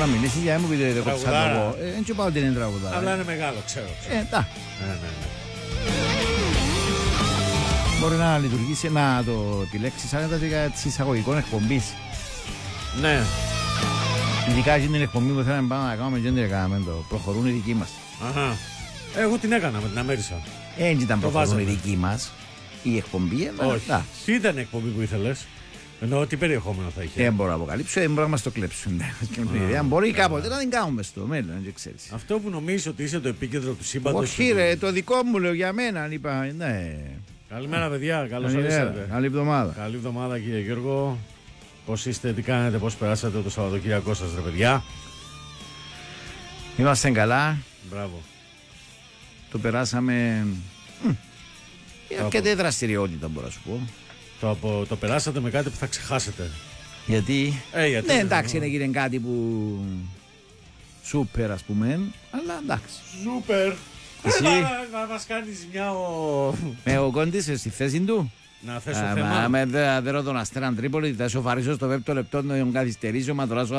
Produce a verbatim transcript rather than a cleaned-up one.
να μιλήσεις για μου πείτε κοψά το εγώ. Δεν σου πάω ότι είναι τραγουδάρα. Αλλά είναι μεγάλο, ξέρω. Ε, τα. Ναι, ναι, ναι. Μπορεί να λειτουργήσει, να το επιλέξεις άνετα και για τις εισαγωγικών εκπομπής. Ναι. Ειδικά εκείνη την εκπομπή που θέλαμε πάμε να κάνουμε και δεν την έκαναμε, το προχωρούν οι δικοί μας. Αχα. Εγώ την έκανα με την Αμέρισα. Έτσι ήταν Το προχωρούν οι βάζαμε. δικοί μας. Η εκπομπή, Όχι. Τι ήταν η εκπομπή που ήθελες? Εννοώ τι περιεχόμενο θα είχε. δεν μπορώ να αποκαλύψω, δεν μπορώ να μας το κλέψουν. Μπορεί κάποτε να την κάνουμε στο μέλλον, δεν ξέρεις. Αυτό που νομίζεις ότι είσαι το επίκεντρο του σύμπαντος. Όχι ρε, το δικό μου λέω για μένα, αν είπα, ναι. Καλημέρα παιδιά, καλώς Καλή ορίσατε. μέρα, καλή εβδομάδα. Καλή εβδομάδα κύριε Γιώργο. Πώς είστε, τι κάνετε, πώς περάσατε το Σαββατοκύριακό σας ρε παιδιά? Είμαστε καλά, Μπράβο. το περάσαμε. Μ, αρκετή δραστηριότητα μπορώ να σου πω. Το, απο, το περάσατε με κάτι που θα ξεχάσετε. Γιατί, Ε, γιατί ναι δεν εντάξει εννοώ. έγινε κάτι που σούπερ ας πούμε, αλλά εντάξει. Σούπερ. Εσύ? Να μας κάνει μια ο... Με ο Κόντις στη θέση του. Να θέσω Α, θέμα. μα, με δε- δεν ρωτώ τον Αστέραν Τρίπολη, θα σοφαρίσω στο πέμπτο λεπτό να τον καθυστερήσω, μα τώρα σου